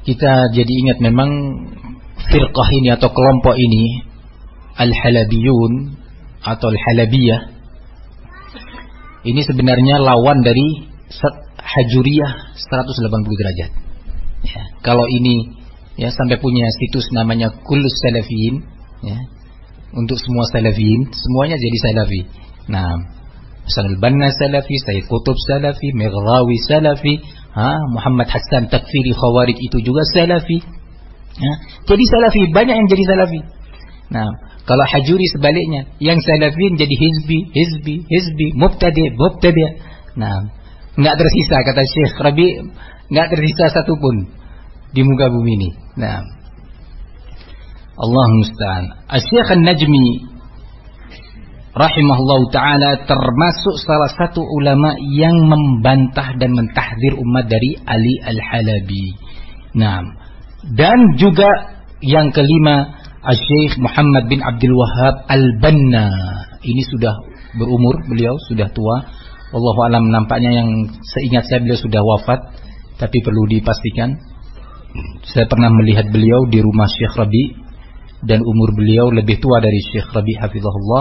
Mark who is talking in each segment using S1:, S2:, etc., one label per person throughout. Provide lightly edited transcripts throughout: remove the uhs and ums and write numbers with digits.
S1: kita jadi ingat memang firqah ini atau kelompok ini Al-Halabiyun atau Al-Halabiyah ini sebenarnya lawan dari Hajuriyah 180 derajat. Ya, kalau ini ya sampai punya situs namanya Kullus Salafiyin, ya, untuk semua salafiyin, semuanya jadi salafi. Nah, Hasan al-Banna salafi, Sayyid Qutb salafi, Mighrawi salafi, Muhammad Hassan Takfiri Khawarij itu juga salafi. Ya, jadi salafi, banyak yang jadi salafi. Nah, kalau Hajuri sebaliknya, yang salafiyin jadi hizbi, mubtadi. Nah, enggak tersisa, kata Syekh Rabi, enggak tersisa satupun di muka bumi ini. Nah, Allah musta'an. Syekh An-Najmi rahimahullah ta'ala termasuk salah satu ulama yang membantah dan mentahdzir umat dari Ali Al-Halabi. Nah, dan juga yang kelima, Syekh Muhammad bin Abdul Wahhab Al-Banna. Ini sudah berumur, beliau sudah tua. Wallahu alam, nampaknya yang seingat saya beliau sudah wafat, tapi perlu dipastikan. Saya pernah melihat beliau di rumah Syekh Rabi dan umur beliau lebih tua dari Syekh Rabi hafizahullah.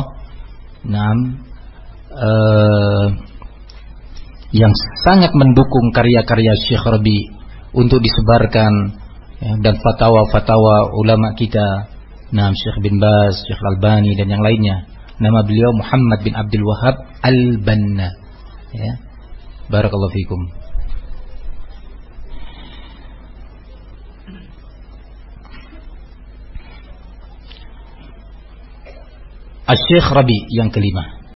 S1: Yang sangat mendukung karya-karya Syekh Rabi untuk disebarkan, ya, dan fatwa-fatwa ulama kita. Syekh bin Baz, Syekh Al-Albani dan yang lainnya. Nama beliau Muhammad bin Abdul Wahhab Al-Banna. Ya. Barakallahu fikum. Syekh Rabi yang kelima.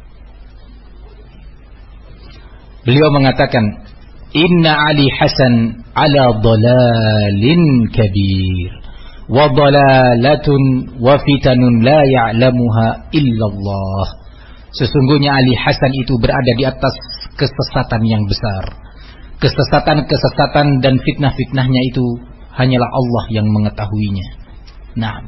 S1: Beliau mengatakan, Inna Ali Hasan ala dhalalin kabir wa dhalalatun wa fitanun la ya'lamuha illallah. Sesungguhnya Ali Hasan itu berada di atas kesesatan yang besar. Kesesatan dan fitnah-fitnahnya itu hanyalah Allah yang mengetahuinya. Nah,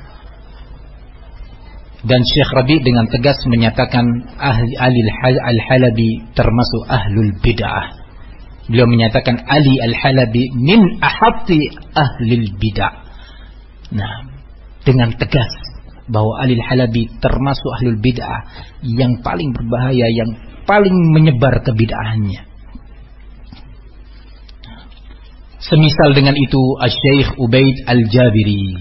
S1: dan Syekh Rabi dengan tegas menyatakan Ali Al-Halabi termasuk ahlul bid'ah. Beliau menyatakan Ali Al-Halabi min ahatti ahlil bid'ah. Nah, dengan tegas bahwa Ali Al-Halabi termasuk ahlul bid'ah yang paling berbahaya, yang paling menyebar kebid'ahannya. Semisal dengan itu Syekh Ubaid Al-Jabiri,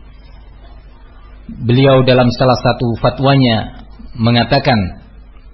S1: beliau dalam salah satu fatwanya mengatakan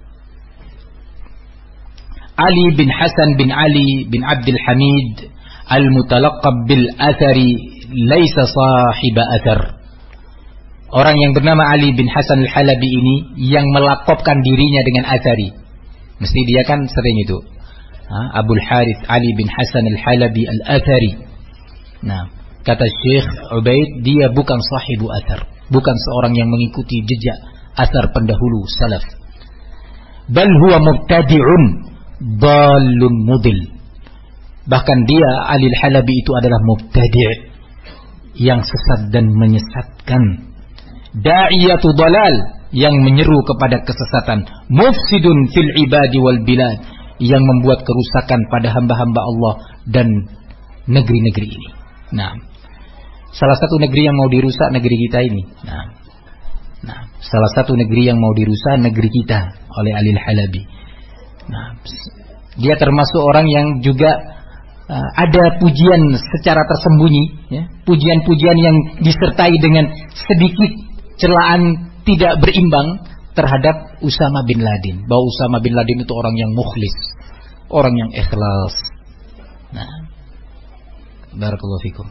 S1: Ali bin Hasan bin Ali bin Abdul Hamid al-mutalaqqab bil athari laisa sahiba athar. Orang yang bernama Ali bin Hasan al-Halabi ini yang melakopkan dirinya dengan athari. Mesti dia kan sering itu. Abul Harith Ali bin Hasan al-Halabi al-Athari. Nah, kata Syekh Ubaid, dia bukan sahibu athar, bukan seorang yang mengikuti jejak athar pendahulu salaf. Bal huwa mubtadi'un dhalun mudil. Bahkan dia Ali Al-Halabi itu adalah mubtadi' yang sesat dan menyesatkan. Da'iyatu dhalal, yang menyeru kepada kesesatan. Mufsidun fil ibadi wal bilad, yang membuat kerusakan pada hamba-hamba Allah dan negeri-negeri ini. Nah, salah satu negeri yang mau dirusak negeri kita ini. Nah, salah satu negeri yang mau dirusak negeri kita oleh Ali Al-Halabi. Nah, dia termasuk orang yang juga ada pujian secara tersembunyi, ya, pujian-pujian yang disertai dengan sedikit celaan tidak berimbang terhadap Usama bin Laden, bahwa Usama bin Laden itu orang yang mukhlis, orang yang ikhlas. Nah, barakallahu fikum.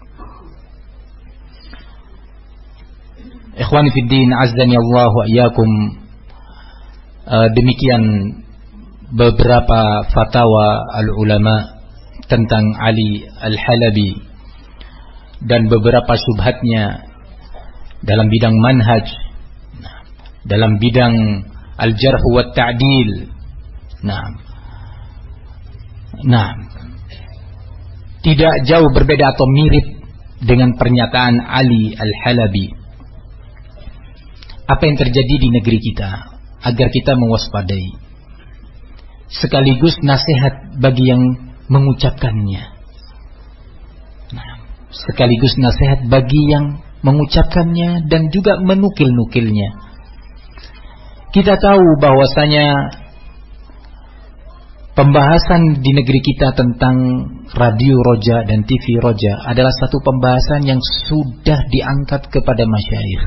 S1: Ikhwani fid din, azdani Allah wa iyyakum. Demikian beberapa fatwa al-ulama tentang Ali Al-Halabi dan beberapa syubhatnya dalam bidang manhaj, dalam bidang al-jarh wa ta'dil. Nah, tidak jauh berbeda atau mirip dengan pernyataan Ali Al-Halabi. Apa yang terjadi di negeri kita agar kita mewaspadai, sekaligus nasihat bagi yang mengucapkannya. sekaligus nasihat bagi yang mengucapkannya dan juga menukil-nukilnya. Kita tahu bahwasanya pembahasan di negeri kita tentang radio roja dan TV roja adalah satu pembahasan yang sudah diangkat kepada masyayikh.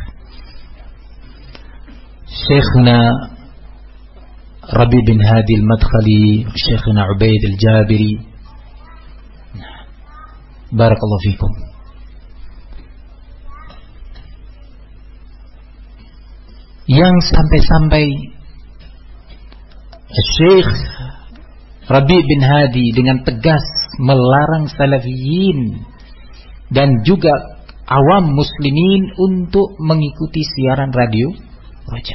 S1: Syekhna Rabi bin Hadi al-Madkhali, Syekhna Ubaid al-Jabiri. Barakallahu fikum. Yang sampai-sampai Syekh Rabi bin Hadi dengan tegas melarang salafiyin dan juga awam muslimin untuk mengikuti siaran radio roja.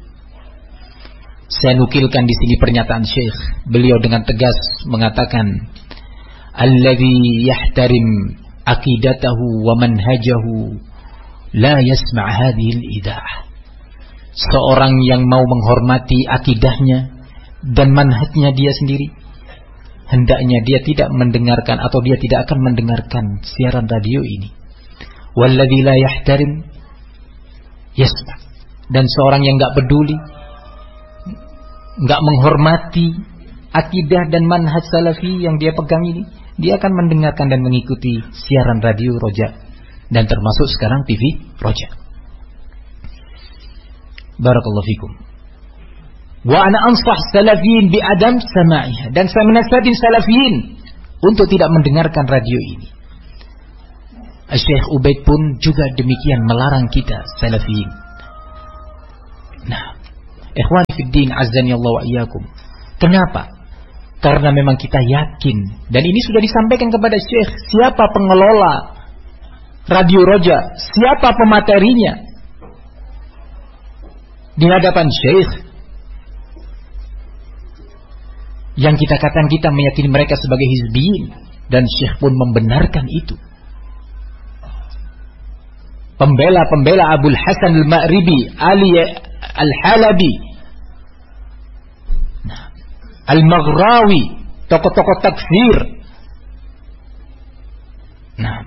S1: Saya nukilkan di sini pernyataan Syekh. Beliau dengan tegas mengatakan, "Alladzi yahtarim aqidatahu wa manhajahu la yasma' hadhihi al-idah." Seorang yang mau menghormati akidahnya dan manhajnya dia sendiri, hendaknya dia tidak mendengarkan atau dia tidak akan mendengarkan siaran radio ini. Walladzi la yahtarim yasma'. Dan seorang yang enggak peduli, enggak menghormati akidah dan manhaj salafi yang dia pegang ini, dia akan mendengarkan dan mengikuti siaran radio roja, dan termasuk sekarang TV roja. Barakallahu fikum. Wa ana ansah salafiyin bi adam sama'iha, dan saya menasihatin salafiyin untuk tidak mendengarkan radio ini. Syekh Ubaid pun juga demikian melarang kita salafiyin. Nah, ikhwan fiddin azzani Allah wa iyyakum. Kenapa? Karena memang kita yakin, dan ini sudah disampaikan kepada Syekh, siapa pengelola radio roja, siapa pematerinya di hadapan Syekh. Yang kita katakan kita meyakini mereka sebagai hizbiyin, dan Syekh pun membenarkan itu. Pembela-pembela Abul Hasan al-Ma'ribi, Ali al-Halabi, Al-Maghrawi, tokoh-tokoh takfir. Nah,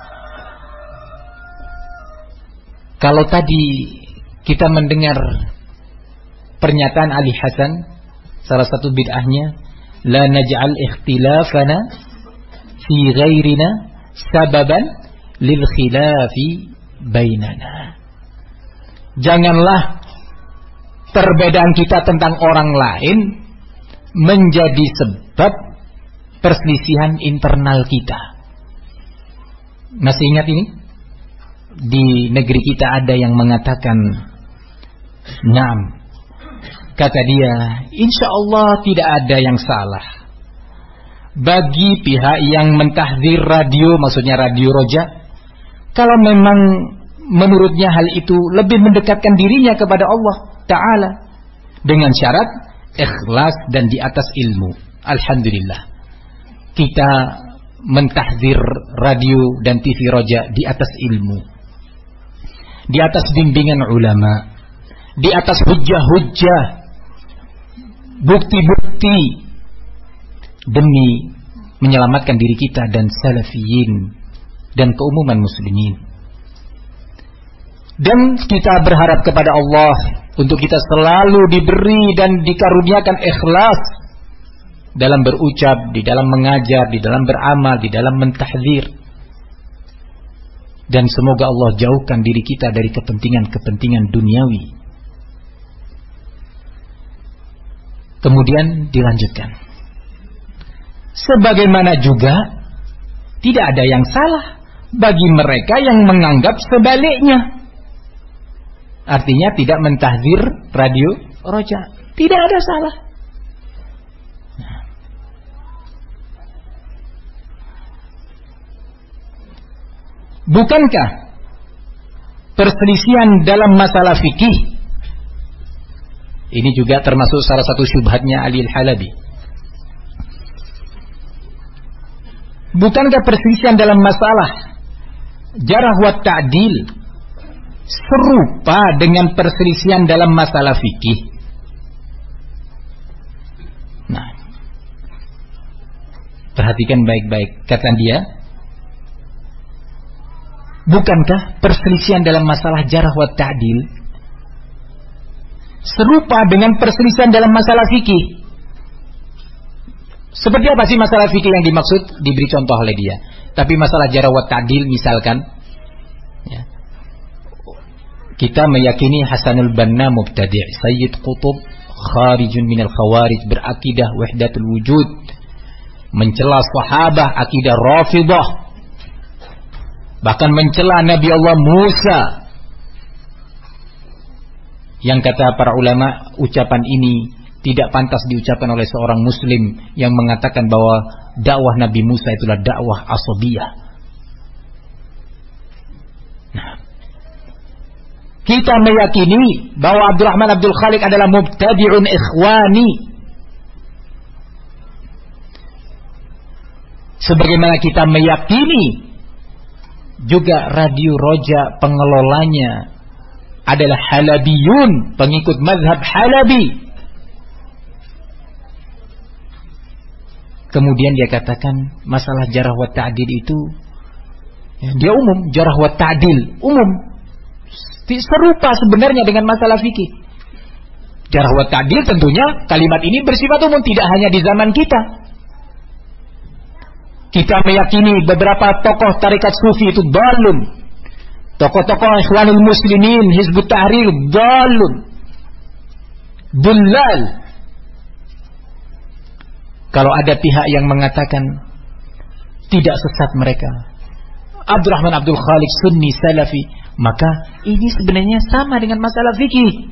S1: kalau tadi kita mendengar pernyataan Ali Hasan, salah satu bid'ahnya, la naj'al ikhtilafana fi ghairina sababan lil khilafi bainana. Janganlah perbedaan kita tentang orang lain menjadi sebab perselisihan internal kita. Masih ingat ini? Di negeri kita ada yang mengatakan, "Naam," kata dia, "insya Allah tidak ada yang salah bagi pihak yang mentahdzir radio," maksudnya radio roja, "kalau memang menurutnya hal itu lebih mendekatkan dirinya kepada Allah Ta'ala dengan syarat ikhlas dan di atas ilmu." Alhamdulillah, kita mentahdzir radio dan TV roja di atas ilmu, di atas bimbingan ulama, di atas hujjah-hujjah, bukti-bukti, demi menyelamatkan diri kita dan salafiyin dan keumuman muslimin. Dan kita berharap kepada Allah untuk kita selalu diberi dan dikaruniakan ikhlas dalam berucap, di dalam mengajar, di dalam beramal, di dalam mentahdzir. Dan semoga Allah jauhkan diri kita dari kepentingan-kepentingan duniawi. Kemudian dilanjutkan, sebagaimana juga tidak ada yang salah bagi mereka yang menganggap sebaliknya. Artinya tidak mentahdzir radio roja, tidak ada salah. Bukankah perselisihan dalam masalah fikih ini juga termasuk salah satu syubhatnya Ali al-Halabi? Bukankah perselisihan dalam masalah jarh wa ta'dil serupa dengan perselisihan dalam masalah fikih? Nah, perhatikan baik-baik, kata dia, Bukankah perselisihan dalam masalah jarh wa ta'dil serupa dengan perselisihan dalam masalah fikih? Seperti apa sih masalah fikih yang dimaksud? Diberi contoh oleh dia. Tapi masalah jarh wa ta'dil misalkan, ya, kita meyakini Hasanul Banna mubtadi', Sayyid Qutb kharijun minal khawarij, berakidah wahdatul wujud, mencela sahabah, akidah Rafidah, bahkan mencela Nabi Allah Musa. Yang kata para ulama, ucapan ini tidak pantas diucapkan oleh seorang muslim yang mengatakan bahwa dakwah Nabi Musa itulah dakwah asabiyah. Nah, kita meyakini bahwa Abdurrahman Abdul Khaliq adalah mubtadi'un ikhwani, sebagaimana kita meyakini juga Radio Roja pengelolanya adalah halabiyun, pengikut mazhab Halabi. Kemudian dia katakan masalah jarh wa ta'dil itu, ya, dia umum, jarh wa ta'dil umum, serupa sebenarnya dengan masalah fikih. Jarh wa ta'dil tentunya kalimat ini bersifat umum, tidak hanya di zaman kita. Kita meyakini beberapa tokoh tarekat sufi itu dhalun, tokoh-tokoh Ikhwanul Muslimin, Hizbut Tahrir dhalun, dullal. Kalau ada pihak yang mengatakan tidak sesat mereka, Abdurrahman Abdul Khaliq Sunni Salafi, maka ini sebenarnya sama dengan masalah fikih.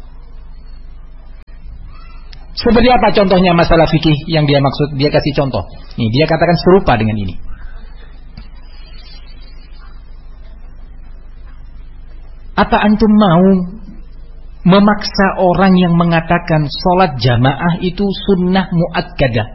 S1: Seperti apa contohnya masalah fikih yang dia maksud? Dia kasih contoh. Nih, dia katakan serupa dengan ini. Apa antum mau memaksa orang yang mengatakan sholat jamaah itu sunnah muakkadah,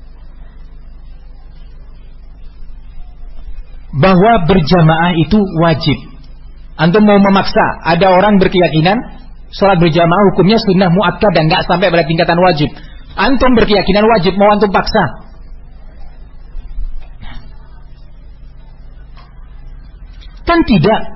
S1: bahwa berjamaah itu wajib? Antum mau memaksa? Ada orang berkeyakinan sholat berjamaah hukumnya sunnah muakkadah, nggak sampai pada tingkatan wajib. Antum berkeyakinan wajib, mau antum paksa? Kan tidak.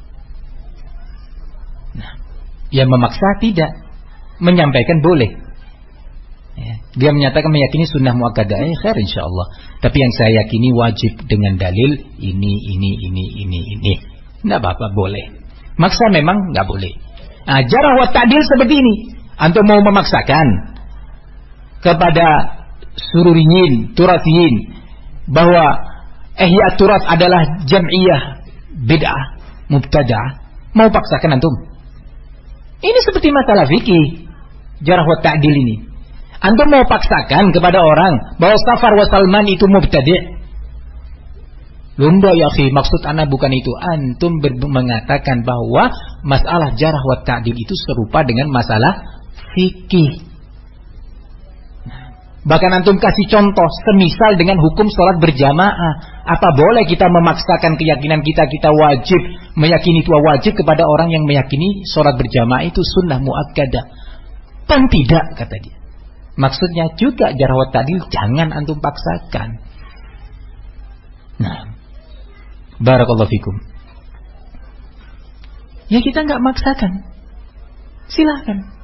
S1: Yang memaksa tidak, menyampaikan boleh. Ya, dia menyatakan meyakini sunnah muakkadah, khair insyaallah. Tapi yang saya yakini wajib dengan dalil ini. Nggak apa-apa, boleh. Maksa memang nggak boleh. Nah, jarh wa ta'dil seperti ini. Antum mau memaksakan kepada sururiyin, turasiyin, bahwa ihya turas adalah jam'iyah bid'ah mubtada'ah, mau paksakan antum? Ini seperti masalah fikih, jarh wa ta'dil ini. Antum mau paksakan kepada orang bahwa Safar wa Salman itu mubtadi'? Lunda ya akhi, maksud ana bukan itu. Antum mengatakan bahwa masalah jarh wa ta'dil itu serupa dengan masalah fikih. Bahkan antum kasih contoh semisal dengan hukum sholat berjamaah. Apa boleh kita memaksakan keyakinan kita wajib meyakini itu wajib kepada orang yang meyakini sholat berjamaah itu sunnah muakkadah? Kan tidak, kata dia. Maksudnya juga jarh wa ta'dil jangan antum paksakan. Nah, barakallahu fikum. Ya kita nggak maksakan, silakan.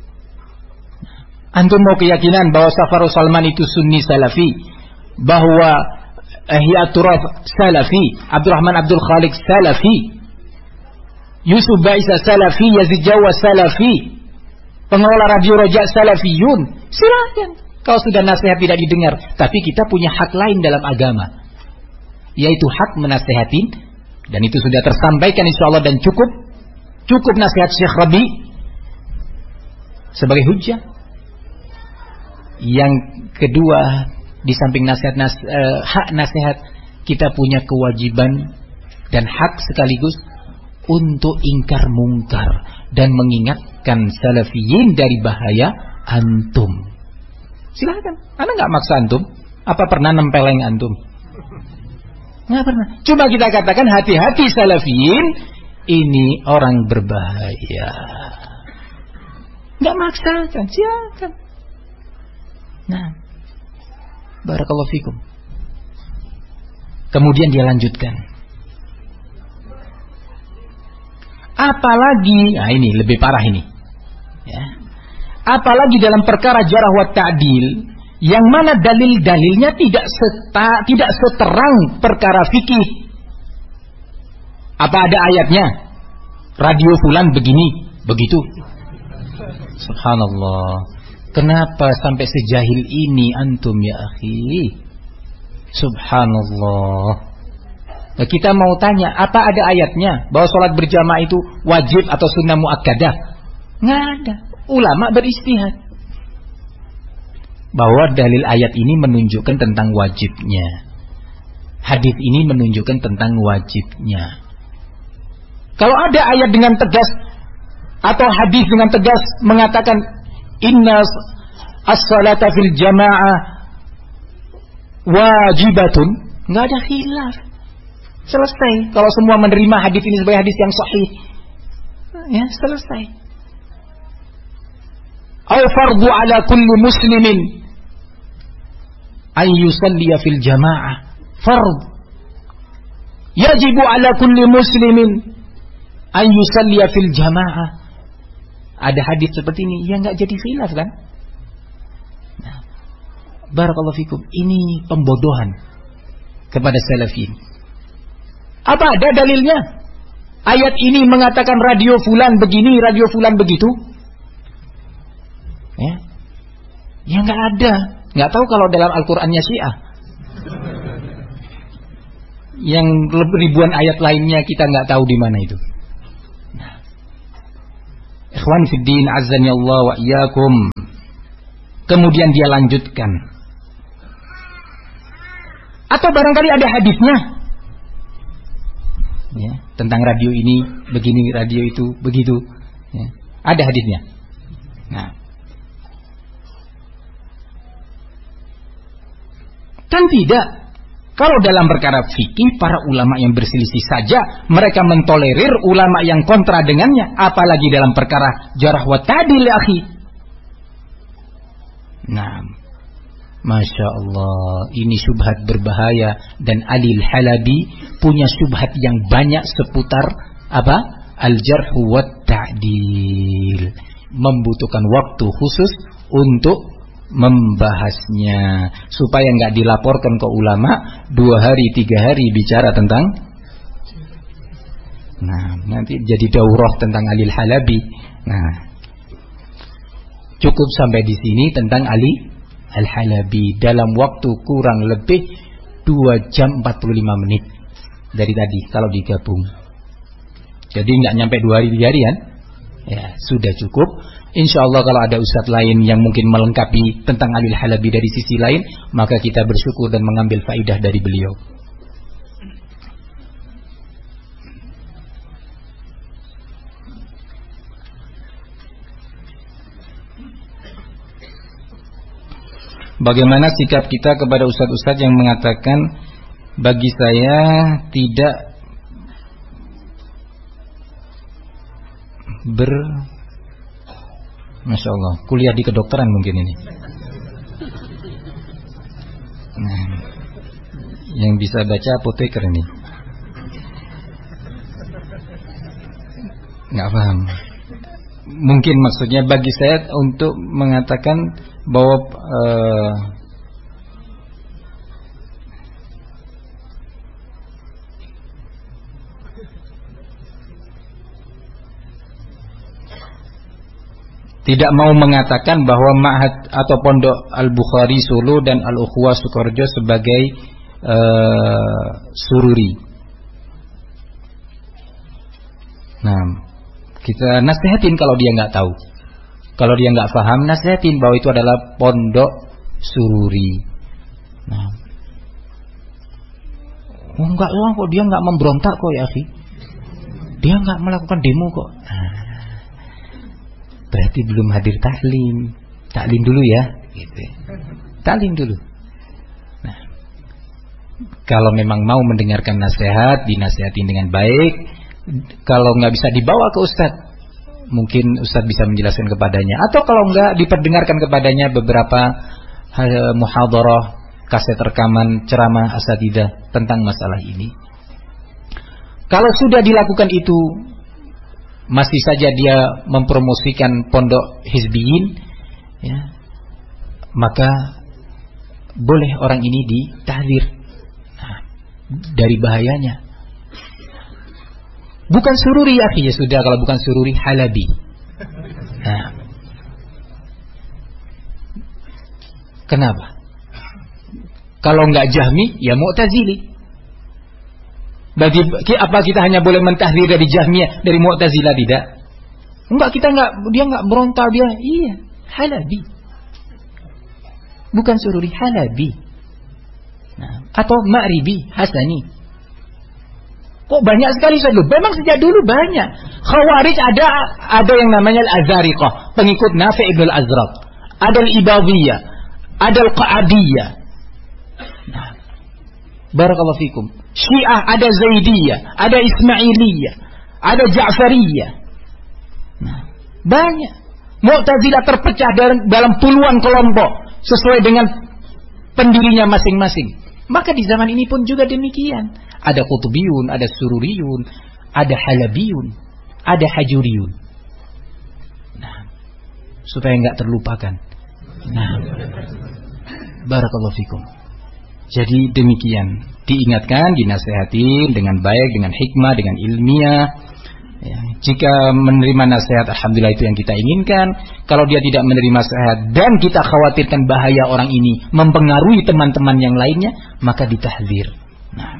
S1: Antum mau keyakinan bahwa Safarul Salman itu Sunni Salafi, bahwa Ihya Turaf Salafi, Abdurrahman Abdul Khaliq Salafi, Yusuf Baisa Salafi, Yazid Jawa Salafi, pengelola Radio Roja Salafiyun, silakan. Kalau sudah nasihat tidak didengar, tapi kita punya hak lain dalam agama, yaitu hak menasehatin, dan itu sudah tersampaikan insyaallah dan cukup nasihat Syekh Rabi sebagai hujjah. Yang kedua, di samping hak nasihat, kita punya kewajiban dan hak sekaligus untuk ingkar mungkar dan mengingatkan salafiyin dari bahaya antum. Silakan, ana nggak maksa antum. Apa pernah nempeleng antum? Nggak pernah. Cuma kita katakan hati-hati salafiyin, ini orang berbahaya. Nggak maksakan, silakan. Nah, barakallahu fikum. Kemudian dia lanjutkan. Apalagi, nah ini lebih parah ini. Ya. Apalagi dalam perkara jarh wa ta'dil, yang mana dalil-dalilnya tidak seterang perkara fikih. Apa ada ayatnya? Radio fulan begini, begitu. Subhanallah. Kenapa sampai sejahil ini antum ya akhi? Subhanallah. Nah, kita mau tanya, apa ada ayatnya bahwa sholat berjamaah itu wajib atau sunnah muakkadah? Nggak ada. Ulama beristihad bahwa dalil ayat ini menunjukkan tentang wajibnya. Hadis ini menunjukkan tentang wajibnya. Kalau ada ayat dengan tegas atau hadis dengan tegas mengatakan inna as-salata fil jamaah wajibatun, nggak ada khilaf. Selesai. Kalau semua menerima hadis ini sebagai hadis yang sahih, ya selesai. Au fardu ala kulli muslimin ay yusalliya fil jamaah. Fard. Yajibu ala kulli muslimin ay yusalliya fil jamaah. Ada hadis seperti ini yang nggak jadi khilaf kan? Nah, barakallahu fikum. Ini pembodohan kepada salafin. Apa ada dalilnya? Ayat ini mengatakan radio fulan begini, radio fulan begitu. Ya, ya nggak ada. Nggak tahu kalau dalam Al-Qur'annya Syiah. Yang ribuan ayat lainnya kita nggak tahu di mana itu. Nah. Ikhwan fiddin azzani Allah wa iyyakum. Kemudian dia lanjutkan. Atau barangkali ada hadisnya. Ya, tentang radio ini begini, radio itu begitu. Ya, ada hadisnya. Nah, kan tidak. Kalau dalam perkara fikih, para ulama yang berselisih saja mereka mentolerir ulama yang kontra dengannya, apalagi dalam perkara jarh wa ta'dil akhi. Nah, Masya Allah, ini syubhat berbahaya. Dan Ali Al-Halabi punya syubhat yang banyak seputar apa? Al-jarh wa ta'dil. Membutuhkan waktu khusus untuk membahasnya, supaya nggak dilaporkan ke ulama 2 hari 3 hari bicara tentang. Nah, nanti jadi daurah tentang Ali Al-Halabi. Nah, cukup sampai di sini tentang Ali Al-Halabi dalam waktu kurang lebih 2 jam 45 menit dari tadi kalau digabung. Jadi nggak nyampe 2 hari 3 hari kan? Ya, sudah cukup. Insya Allah kalau ada ustadz lain yang mungkin melengkapi tentang Ali Al-Halabi dari sisi lain, maka kita bersyukur dan mengambil faidah dari beliau. Bagaimana sikap kita kepada ustadz-ustadz yang mengatakan bagi saya tidak Masya Allah, kuliah di kedokteran mungkin ini. Nah, yang bisa baca apoteker ini. Nggak paham. Mungkin maksudnya bagi saya untuk mengatakan bahwa tidak mau mengatakan bahwa Ma'had atau Pondok Al-Bukhari Solo dan Al-Ukhwah Sukoharjo sebagai sururi. Nah, kita nasihatin kalau dia nggak tahu. Kalau dia nggak paham, nasihatin bahwa itu adalah pondok sururi. Nah, oh enggak lah kok, dia nggak memberontak kok ya, akhi. Dia nggak melakukan demo kok. Nah, berarti belum hadir taklim. Taklim dulu ya, gitu. Taklim dulu. Nah, kalau memang mau mendengarkan nasihat, dinasihatin dengan baik. Kalau nggak bisa dibawa ke ustadz, mungkin ustadz bisa menjelaskan kepadanya. Atau kalau nggak, diperdengarkan kepadanya beberapa muhadharah, kaset rekaman ceramah asatidzah tentang masalah ini. Kalau sudah dilakukan itu, masih saja dia mempromosikan pondok hizbiyin, ya, maka boleh orang ini ditahdzir dari bahayanya. Bukan Sururi ya, ya sudah, kalau bukan Sururi Halabi. Nah, kenapa? Kalau enggak Jahmi, ya Mu'tazili. Bagi apa kita hanya boleh mentahdzir dari Jahmiyah, dari Mu'tazilah? Tidak. Enggak, kita enggak, dia enggak berontak, dia iya Halabi. Bukan Sururi, Halabi. Nah, atau Ma'ribi, Hasani. Kok banyak sekali Ustaz? Memang sejak dulu banyak. Khawarij ada yang namanya Al-Azariqah, pengikut Nafi' ibn Al-Azraq. Ada Al-Ibadiyah, ada Al-Qa'adiyah. Nah, barakallahu fikum. Syiah ada Zaidiyah, ada Ismailiyah, ada Ja'fariyah. Nah, banyak. Mu'tazilah terpecah dalam puluhan kelompok sesuai dengan pendirinya masing-masing. Maka di zaman ini pun juga demikian. Ada Qutbiyun, ada Sururiyun, ada Halabiyun, ada Hajuriyun. Nah, supaya enggak terlupakan. Nah, barakallahu fikum. Jadi demikian, diingatkan, dinasihatin dengan baik, dengan hikmah, dengan ilmiah. Ya, jika menerima nasihat, alhamdulillah itu yang kita inginkan. Kalau dia tidak menerima nasihat dan kita khawatirkan bahaya orang ini mempengaruhi teman-teman yang lainnya, maka ditahdzir. Nah,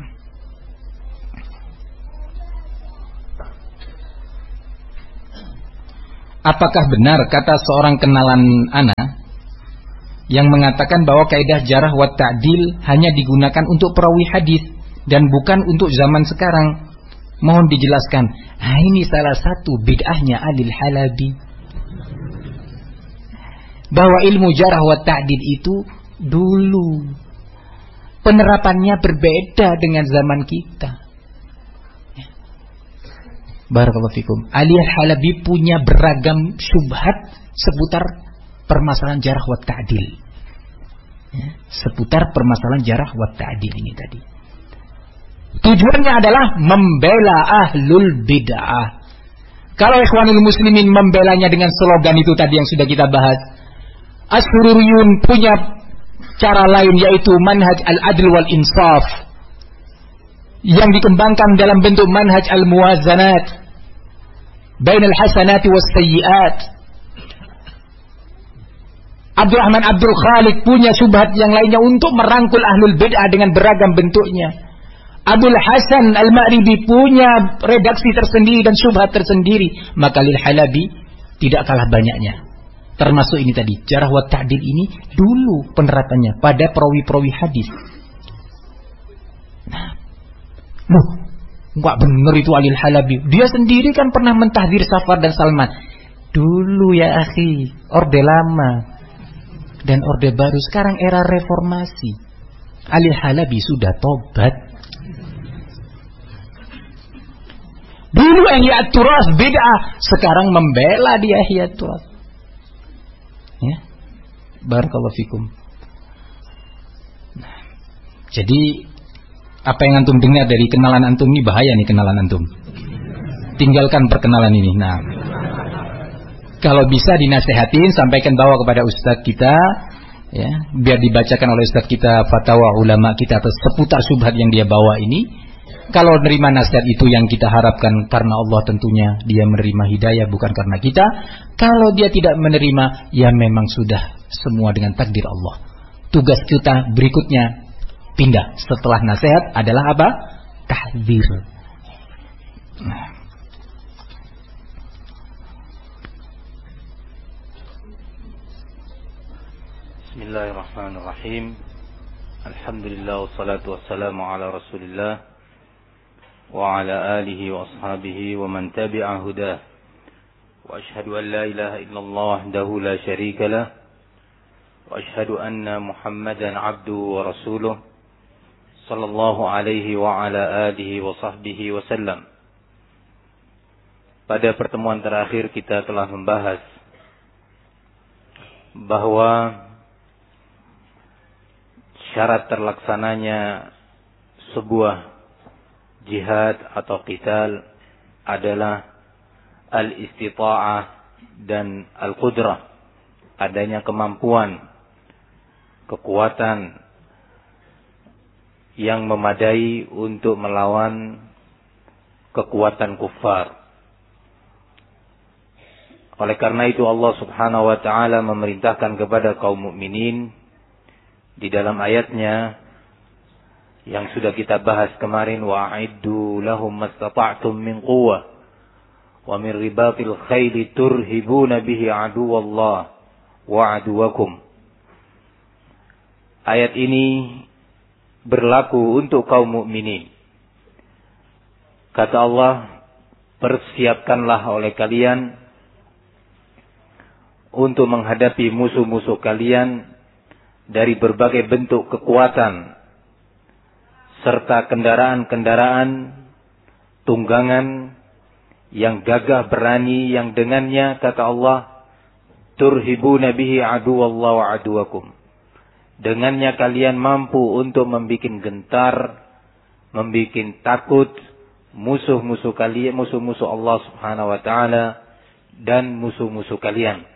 S1: apakah benar kata seorang kenalan ana yang mengatakan bahwa kaidah jarah wa ta'dil hanya digunakan untuk perawi hadis dan bukan untuk zaman sekarang? Mohon dijelaskan. Nah, ini salah satu bid'ahnya Alil Halabi. Bahwa ilmu jarah wa ta'dil itu dulu penerapannya berbeda dengan zaman kita. Barakallahu fikum. Alil Halabi punya beragam syubhat seputar permasalahan jarah wa ta'dil. Ya, seputar permasalahan jarah wa ta'dil ini tadi. Tujuannya adalah membela ahlul bid'ah. Kalau Ikhwanul Muslimin membelanya dengan slogan itu tadi yang sudah kita bahas, As-Sururiyun punya cara lain, yaitu manhaj al-adl wal insaf, yang dikembangkan dalam bentuk manhaj al-muwazanat bainal hasanati was sayyiat. Abdurrahman Abdul Khaliq punya syubhat yang lainnya untuk merangkul ahlul bid'ah dengan beragam bentuknya. Abul Hasan Al-Ma'ribi punya redaksi tersendiri dan syubhat tersendiri. Maka Lil Halabi tidak kalah banyaknya. Termasuk ini tadi, jarah wa ta'dil ini dulu penerapannya pada perawi-perawi hadis. Nah, loh, enggak benar itu Alil Halabi. Dia sendiri kan pernah mentahdzir Safar dan Salman. Dulu ya akhi, orde lama dan orde baru. Sekarang era reformasi. Alil Halabi sudah tobat. Dulu Ihya'ut Turas bid'ah, sekarang membela di Ihya'ut Turas. Ya. Barakallahu fikum. Nah, jadi apa yang antum dengar dari kenalan antum ini bahaya nih, kenalan antum. Tinggalkan perkenalan ini. Nah, kalau bisa dinasehatin, sampaikan bawa kepada ustadz kita, ya, biar dibacakan oleh ustadz kita fatwa ulama kita atas seputar syubhat yang dia bawa ini. Kalau menerima nasihat itu yang kita harapkan karena Allah, tentunya dia menerima hidayah, bukan karena kita. Kalau dia tidak menerima, ya memang sudah semua dengan takdir Allah. Tugas kita berikutnya pindah setelah nasihat adalah apa? Tahdzir. Nah.
S2: Bismillahirrahmanirrahim. Alhamdulillah wassalatu wassalamu ala Rasulillah wa ala alihi wa ashabihi wa man tabi'a hudah. Wa ashhadu an la ilaha illallah wahdahu la syarika lah. Wa ashhadu anna Muhammadan abduhu wa rasuluh sallallahu alaihi wa ala alihi wa sahbihi wa sallam. Pada pertemuan terakhir kita telah membahas bahwa syarat terlaksananya sebuah jihad atau qital adalah al-istita'ah dan al-qudrah, adanya kemampuan, kekuatan yang memadai untuk melawan kekuatan kufar. Oleh karena itu Allah Subhanahu wa taala memerintahkan kepada kaum mukminin di dalam ayatnya yang sudah kita bahas kemarin, wa'iddu lahum mastata'tum min quwwah wa min ribatil khayli turhibuna bihi aduwallah wa aduwakum. Ayat ini berlaku untuk kaum mukminin. Kata Allah, persiapkanlah oleh kalian untuk menghadapi musuh-musuh kalian dari berbagai bentuk kekuatan serta kendaraan-kendaraan tunggangan yang gagah berani, yang dengannya, kata Allah, turhibuna bihi aduwallah wa aduwakum. Dengannya kalian mampu untuk membuat gentar, membuat takut musuh-musuh kalian, musuh-musuh Allah Subhanahu wa taala dan musuh-musuh kalian.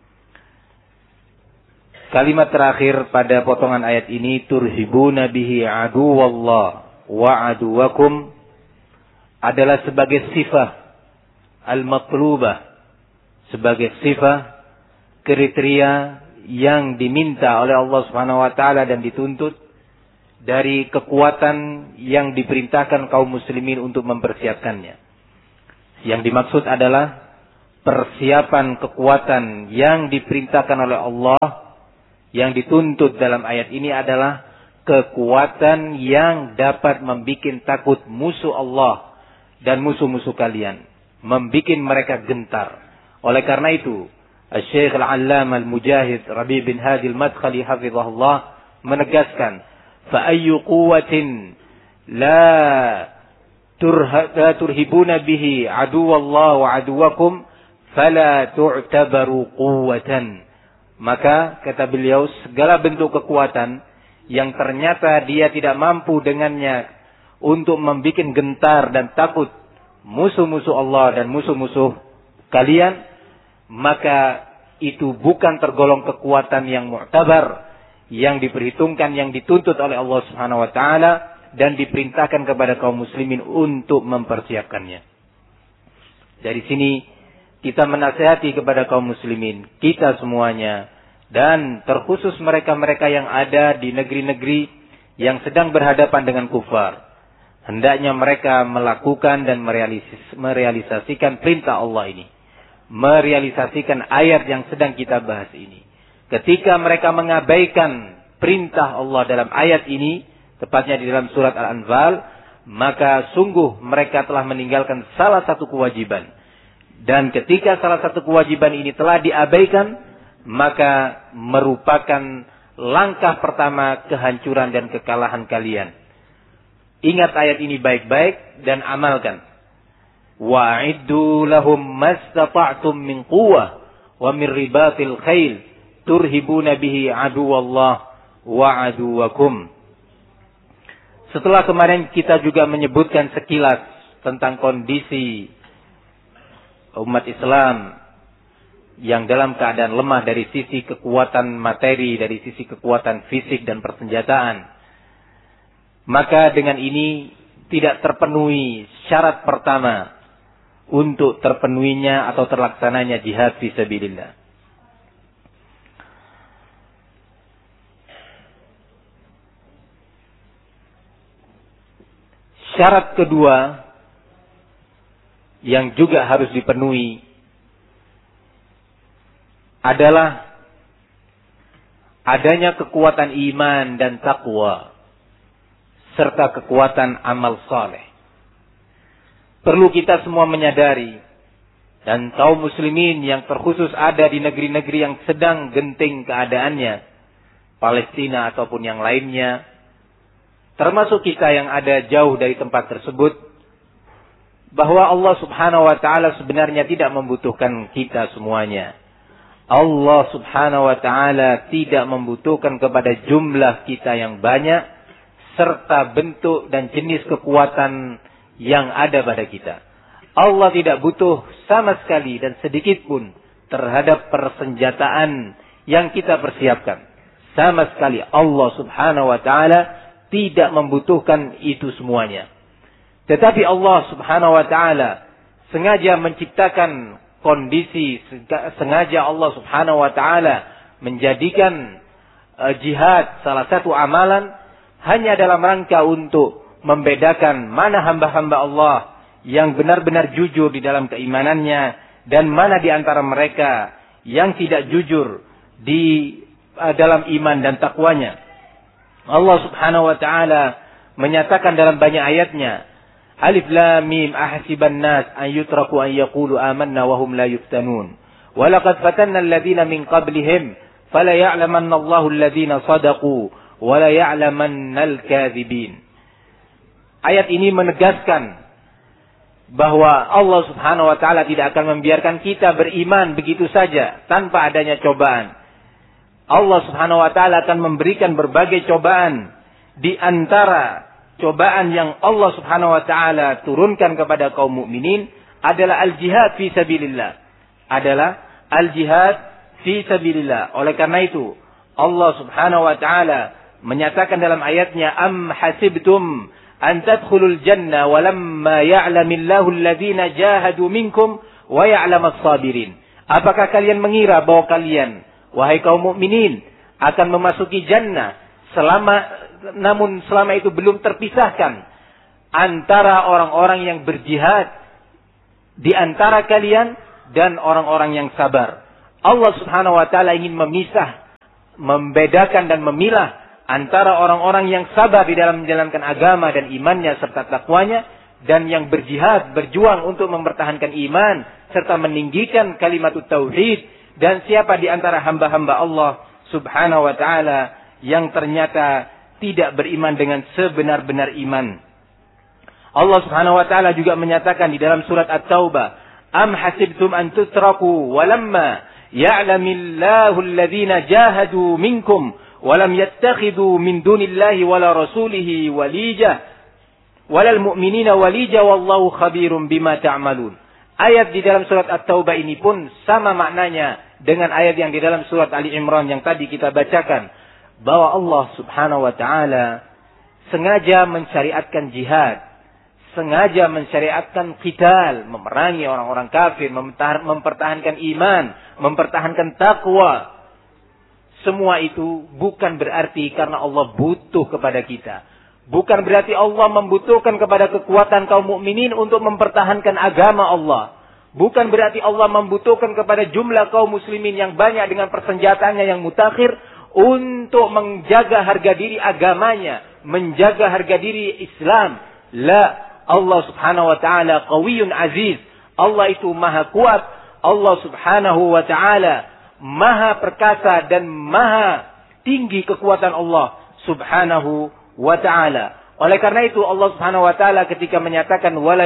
S2: Kalimat terakhir pada potongan ayat ini, turhibuna bihi aduwallah wa aduwakum, adalah sebagai sifat al-matlubah, sebagai sifat kriteria yang diminta oleh Allah Subhanahu wa taala dan dituntut dari kekuatan yang diperintahkan kaum muslimin untuk mempersiapkannya. Yang dimaksud adalah persiapan kekuatan yang diperintahkan oleh Allah, yang dituntut dalam ayat ini adalah kekuatan yang dapat membuat takut musuh Allah dan musuh-musuh kalian, membuat mereka gentar. Oleh karena itu, Syekh Al-Allamah Al-Mujahid Rabi' bin Hadi Al-Madkhali hafizahullah menegaskan, fa ayyu quwwatin la turhibuna bihi aduwallah wa aduwakum fala tu'tabaru quwwatan. Maka kata beliau, segala bentuk kekuatan yang ternyata dia tidak mampu dengannya untuk membuat gentar dan takut musuh-musuh Allah dan musuh-musuh kalian, maka itu bukan tergolong kekuatan yang mu'tabar, yang diperhitungkan, yang dituntut oleh Allah Subhanahu wa taala dan diperintahkan kepada kaum muslimin untuk mempersiapkannya. Dari sini kita menasihati kepada kaum muslimin, kita semuanya, dan terkhusus mereka-mereka yang ada di negeri-negeri yang sedang berhadapan dengan kufar. Hendaknya mereka melakukan dan merealisasikan perintah Allah ini, merealisasikan ayat yang sedang kita bahas ini. Ketika mereka mengabaikan perintah Allah dalam ayat ini, tepatnya di dalam surat Al-Anfal, maka sungguh mereka telah meninggalkan salah satu kewajiban. Dan ketika salah satu kewajiban ini telah diabaikan, maka merupakan langkah pertama kehancuran dan kekalahan kalian. Ingat ayat ini baik-baik dan amalkan. Wa'iddu lahum mastata'tum min quwwah wa min ribatil khail turhibuna bihi aduwallah wa aduwakum. Setelah kemarin kita juga menyebutkan sekilas tentang kondisi umat Islam yang dalam keadaan lemah dari sisi kekuatan materi, dari sisi kekuatan fisik dan persenjataan. Maka dengan ini tidak terpenuhi syarat pertama untuk terpenuhinya atau terlaksananya jihad fi sabilillah. Syarat kedua yang juga harus dipenuhi adalah adanya kekuatan iman dan takwa serta kekuatan amal saleh. Perlu kita semua menyadari, dan kaum muslimin yang terkhusus ada di negeri-negeri yang sedang genting keadaannya, Palestina ataupun yang lainnya, termasuk kita yang ada jauh dari tempat tersebut, bahwa Allah Subhanahu wa taala sebenarnya tidak membutuhkan kita semuanya. Allah Subhanahu wa taala tidak membutuhkan kepada jumlah kita yang banyak serta bentuk dan jenis kekuatan yang ada pada kita.
S3: Allah tidak butuh sama sekali dan sedikit pun terhadap persenjataan yang kita persiapkan. Sama sekali Allah subhanahu wa ta'ala tidak membutuhkan itu semuanya. Tetapi Allah subhanahu wa ta'ala sengaja menciptakan kondisi, sengaja Allah subhanahu wa ta'ala menjadikan jihad salah satu amalan hanya dalam rangka untuk membedakan mana hamba-hamba Allah yang benar-benar jujur di dalam keimanannya dan mana di antara mereka yang tidak jujur di dalam iman dan takwanya. Allah subhanahu wa ta'ala menyatakan dalam banyak ayatnya, Alif Lam Mim ahasiban nas an yutraku an yaqulu amanna wa hum la yuftanun. Wa laqad fatanna alladhina min qablihim fala ya'lamanna Allahu alladhina sadaqu wa la ya'lamanna al-kadhibin. Ayat ini menegaskan bahwa Allah subhanahu wa ta'ala tidak akan membiarkan kita beriman begitu saja tanpa adanya cobaan. Allah subhanahu wa ta'ala akan memberikan berbagai cobaan. Di antara cobaan yang Allah subhanahu wa ta'ala turunkan kepada kaum mukminin adalah al-jihad fi sabilillah. Adalah al-jihad fi sabilillah. Oleh karena itu Allah subhanahu wa ta'ala menyatakan dalam ayatnya, Am hasibtum an tadkhulul jannah walamma ya'lamillahu alladhina jahadu minkum wa ya'lamas sabirin. Apakah kalian mengira bahwa kalian, wahai kaum mukminin, akan memasuki jannah namun selama itu belum terpisahkan antara orang-orang yang berjihad di antara kalian dan orang-orang yang sabar. Allah subhanahu wa ta'ala ingin memisah, membedakan dan memilah antara orang-orang yang sabar di dalam menjalankan agama dan imannya serta takwanya, dan yang berjihad, berjuang untuk mempertahankan iman serta meninggikan kalimat tauhid. Dan siapa di antara hamba-hamba Allah subhanahu wa ta'ala yang ternyata tidak beriman dengan sebenar-benar iman. Allah subhanahu wa ta'ala juga menyatakan di dalam surat At-Taubah, Am hasibtum an tutraku walamma ya'lamillahu alladhina jahadu minkum walam yattakhidhu min dunillahi wala rasulihi walija walal mu'minina walija wallahu khabirum bima ta'malun. Ayat di dalam surat At-Taubah ini pun sama maknanya dengan ayat yang di dalam surat Ali Imran yang tadi kita bacakan, bahwa Allah subhanahu wa ta'ala sengaja mensyariatkan jihad, sengaja mensyariatkan qital, memerangi orang-orang kafir, mempertahankan iman, mempertahankan takwa. Semua itu bukan berarti karena Allah butuh kepada kita. Bukan berarti Allah membutuhkan kepada kekuatan kaum mukminin untuk mempertahankan agama Allah. Bukan berarti Allah membutuhkan kepada jumlah kaum muslimin yang banyak dengan persenjataannya yang mutakhir untuk menjaga harga diri agamanya, menjaga harga diri Islam. La, Allah subhanahu wa ta'ala qawiyyun aziz. Allah itu maha kuat. Allah subhanahu wa ta'ala maha perkasa dan maha tinggi kekuatan Allah subhanahu wa ta'ala. Oleh karena itu Allah subhanahu wa ta'ala ketika menyatakan wala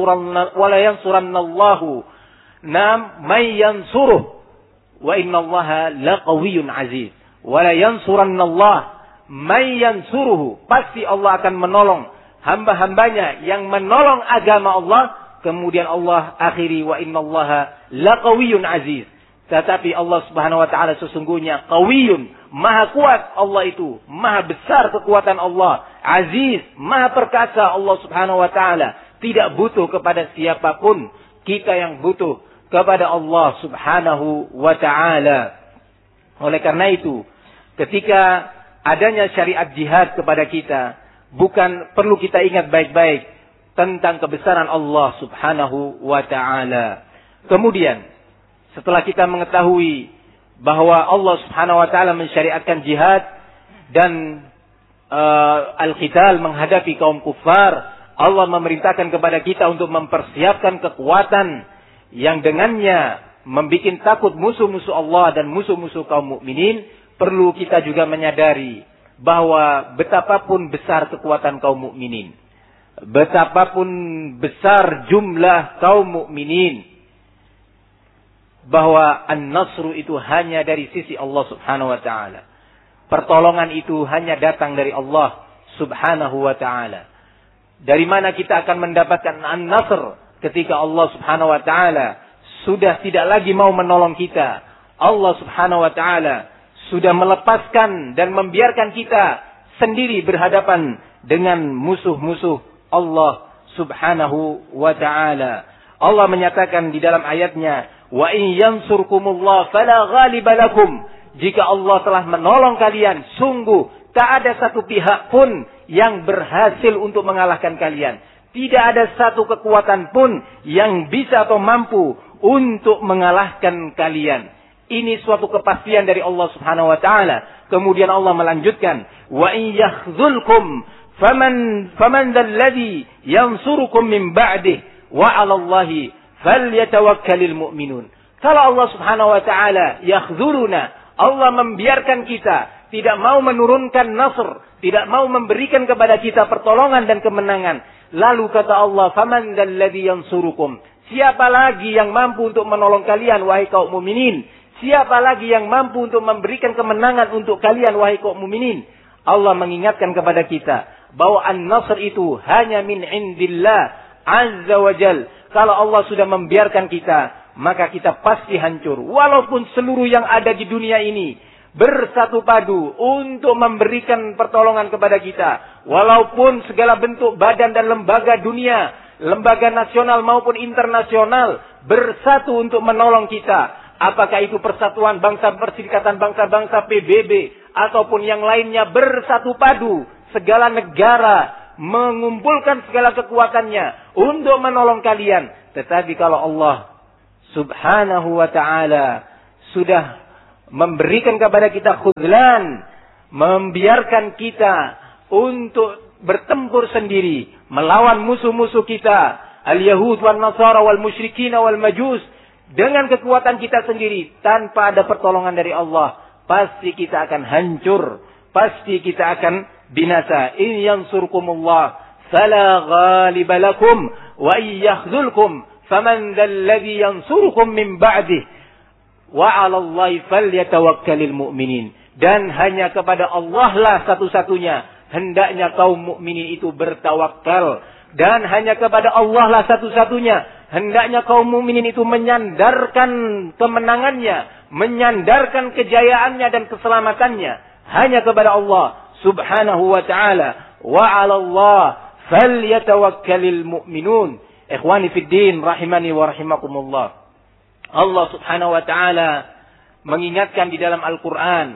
S3: yansurannallahu may yansuruh wa innallaha laqawiyyun aziz. Wala yansurannallah may yansuruhu, pasti Allah akan menolong hamba-hambanya yang menolong agama Allah. Kemudian Allah akhiri wa innallaha laqawiyyun aziz. Tetapi Allah subhanahu wa ta'ala sesungguhnya qawiyyun, maha kuat. Allah itu maha besar kekuatan Allah. Aziz, maha perkasa Allah subhanahu wa ta'ala. Tidak butuh kepada siapapun. Kita yang butuh kepada Allah subhanahu wa ta'ala. Oleh karena itu, ketika adanya syariat jihad kepada kita, bukan perlu kita ingat baik-baik tentang kebesaran Allah subhanahu wa ta'ala. Kemudian, setelah kita mengetahui bahwa Allah subhanahu wa ta'ala mensyariatkan jihad dan al-qital menghadapi kaum kufar, Allah memerintahkan kepada kita untuk mempersiapkan kekuatan yang dengannya membuat takut musuh-musuh Allah dan musuh-musuh kaum mukminin. Perlu kita juga menyadari bahwa betapapun besar kekuatan kaum mukminin, betapapun besar jumlah kaum mukminin, bahwa an-nasru itu hanya dari sisi Allah subhanahu wa ta'ala. Pertolongan itu hanya datang dari Allah subhanahu wa ta'ala. Dari mana kita akan mendapatkan an-nasr? ketika Allah Subhanahu wa taala sudah tidak lagi mau menolong kita, Allah Subhanahu wa taala sudah melepaskan dan membiarkan kita sendiri berhadapan dengan musuh-musuh Allah Subhanahu wa taala. Allah menyatakan di dalam ayatnya, "Wa in yansurkumullah fala ghaliba lakum." Jika Allah telah menolong kalian, sungguh tak ada satu pihak pun yang berhasil untuk mengalahkan kalian. Tidak ada satu kekuatan pun yang bisa atau mampu untuk mengalahkan kalian. Ini suatu kepastian dari Allah Subhanahu wa taala. Kemudian Allah melanjutkan, "Wa in yakhzulkum faman dzalladzi yansurukum min ba'dih wa 'alallahi falyatawakkalul mu'minun." Kalau Allah Subhanahu wa taala yakhzuluna, Allah membiarkan kita, tidak mau menurunkan nasr, tidak mau memberikan kepada kita pertolongan dan kemenangan. Lalu kata Allah, "Faman dzalladzi yansurukum?" Siapa lagi yang mampu untuk menolong kalian wahai kaum mukminin? Siapa lagi yang mampu untuk memberikan kemenangan untuk kalian wahai kaum mukminin? Allah mengingatkan kepada kita bahwa an-nasr itu hanya min indillah azza wa jal. Kalau Allah sudah membiarkan kita, maka kita pasti hancur. Walaupun seluruh yang ada di dunia ini bersatu padu untuk memberikan pertolongan kepada kita. Walaupun segala bentuk badan dan lembaga dunia, lembaga nasional maupun internasional bersatu untuk menolong kita. Apakah itu Persatuan Bangsa, Perserikatan Bangsa-Bangsa PBB, ataupun yang lainnya bersatu padu. Segala negara mengumpulkan segala kekuatannya untuk menolong kalian. Tetapi kalau Allah Subhanahu wa ta'ala sudah memberikan kepada kita khudlan, membiarkan kita untuk bertempur sendiri melawan musuh-musuh kita, al-Yahud wal Nasara wal musyrikin wal majus, dengan kekuatan kita sendiri tanpa ada pertolongan dari Allah, pasti kita akan hancur, pasti kita akan binasa. In yansurkumullah fala ghaliba lakum wa in yakhzulkum faman dzalladzi yansurukum min ba'dih wa 'alallahi falyatawakkalul mu'minin. Dan hanya kepada Allah lah satu-satunya hendaknya kaum mukminin itu bertawakal, dan hanya kepada Allah lah satu-satunya hendaknya kaum mukminin itu menyandarkan kemenangannya, menyandarkan kejayaannya dan keselamatannya hanya kepada Allah Subhanahu wa ta'ala. Wa 'alallah falyatawakkalul mu'minun. Ikhwani fid din rahimani wa rahimakumullah. Allah Subhanahu wa ta'ala mengingatkan di dalam Al-Qur'an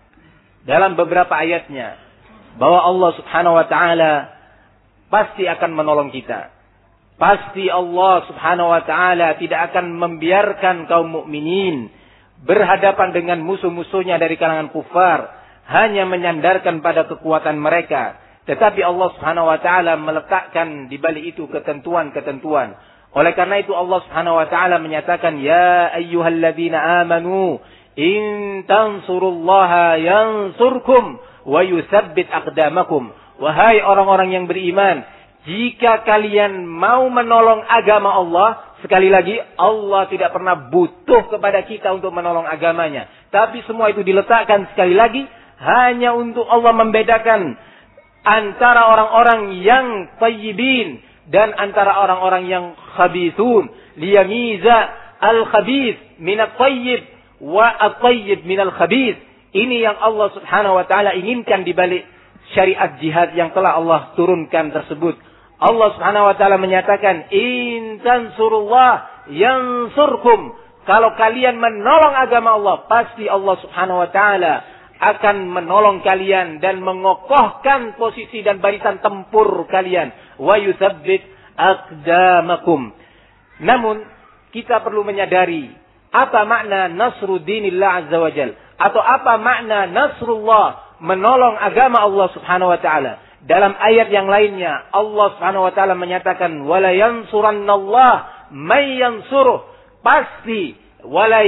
S3: dalam beberapa ayatnya bahwa Allah Subhanahu wa ta'ala pasti akan menolong kita. Pasti Allah Subhanahu wa ta'ala tidak akan membiarkan kaum mukminin berhadapan dengan musuh-musuhnya dari kalangan kufar hanya menyandarkan pada kekuatan mereka. Tetapi Allah Subhanahu wa ta'ala meletakkan di balik itu ketentuan-ketentuan. Oleh karena itu Allah Subhanahu wa ta'ala menyatakan, "Ya ayyuhalladzina amanu in tansurullaha yansurkum wa yutsabbit aqdamakum." Wahai orang-orang yang beriman, jika kalian mau menolong agama Allah, sekali lagi Allah tidak pernah butuh kepada kita untuk menolong agamanya. Tapi semua itu diletakkan sekali lagi hanya untuk Allah membedakan antara orang-orang yang tayyibin dan antara orang-orang yang khabithun. Liyamiza al-khabith minat tayyib wa at-tayyib minal khabith. Ini yang Allah Subhanahu wa ta'ala inginkan di balik syariat jihad yang telah Allah turunkan tersebut. Allah Subhanahu wa ta'ala menyatakan, "In tansurullah yansurkum." Kalau kalian menolong agama Allah, pasti Allah Subhanahu wa ta'ala akan menolong kalian dan mengokohkan posisi dan barisan tempur kalian. Wa yutsabbit aqdamakum. Namun kita perlu menyadari apa makna nasruddinillah azza wajal, atau apa makna nasrullah, menolong agama Allah Subhanahu wa ta'ala. Dalam ayat yang lainnya Allah Subhanahu wa ta'ala menyatakan, "Wala yansurannallah may yansuruh." Pasti wala